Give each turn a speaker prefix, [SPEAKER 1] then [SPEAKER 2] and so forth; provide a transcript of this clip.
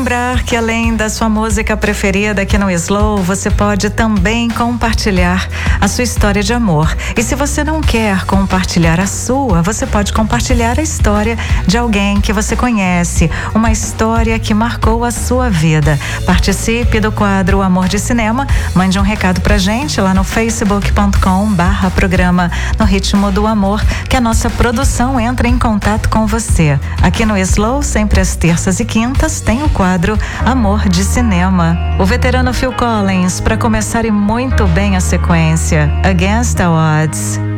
[SPEAKER 1] Lembrar que além da sua música preferida aqui no Slow, você pode também compartilhar a sua história de amor. E se você não quer compartilhar a sua, você pode compartilhar a história de alguém que você conhece, uma história que marcou a sua vida. Participe do quadro Amor de Cinema, mande um recado pra gente lá no facebook.com/programa No Ritmo do Amor, que a nossa produção entra em contato com você. Aqui no Slow, sempre às terças e quintas, tem o quadro Amor de Cinema. O veterano Phil Collins, para começar e muito bem a sequência, Against the Odds.